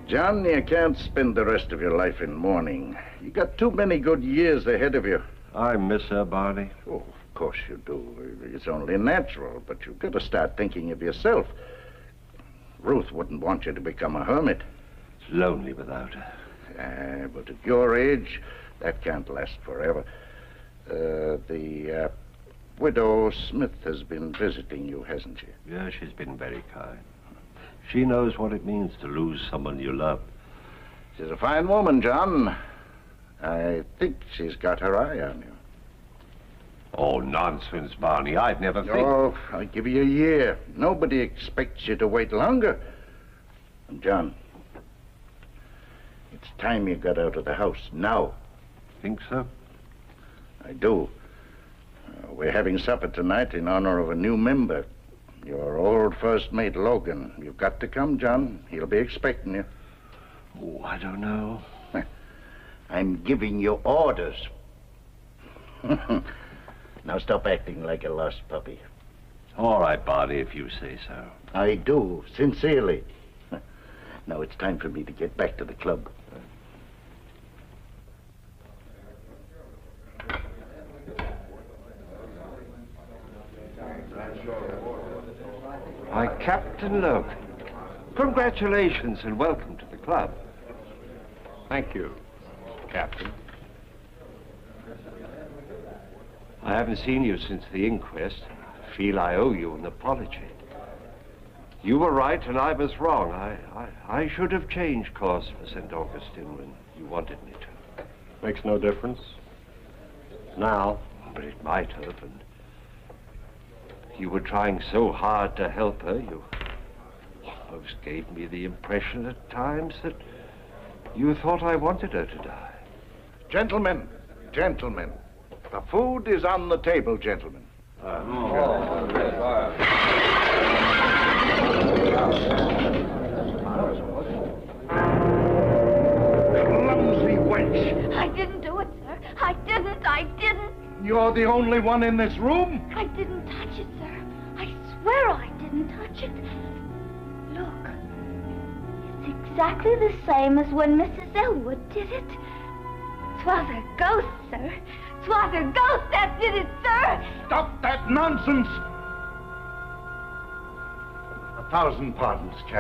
John, you can't spend the rest of your life in mourning. You got too many good years ahead of you. I miss her, Barney. Oh, of course you do. It's only natural, but you've got to start thinking of yourself. Ruth wouldn't want you to become a hermit. It's lonely without her. But at your age, that can't last forever. The widow Smith has been visiting you, hasn't she? Yeah, she's been very kind. She knows what it means to lose someone you love. She's a fine woman, John. I think she's got her eye on you. Oh, nonsense, Barney. I'd never think... Oh, I'll give you a year. Nobody expects you to wait longer. And John, it's time you got out of the house, now. Think so? I do. We're having supper tonight in honor of a new member. Your old first mate, Logan. You've got to come, John. He'll be expecting you. Oh, I don't know. I'm giving you orders. Now stop acting like a lost puppy. All right, Barney, if you say so. I do, sincerely. Now it's time for me to get back to the club. Why, Captain Logan, congratulations and welcome to the club. Thank you, Captain. I haven't seen you since the inquest. I feel I owe you an apology. You were right and I was wrong. I should have changed course for St. Augustine when you wanted me to. Makes no difference. Now. But it might have, and you were trying so hard to help her, you almost gave me the impression at times that you thought I wanted her to die. Gentlemen, gentlemen. The food is on the table, gentlemen. Clumsy wench. I didn't do it, sir. I didn't. You're the only one in this room? I didn't touch it, sir. I swear I didn't touch it. Look. It's exactly the same as when Mrs. Elwood did it. 'Twas a ghost, sir. 'Twas a ghost that did it, sir. Stop that nonsense. 1,000 pardons, Captain.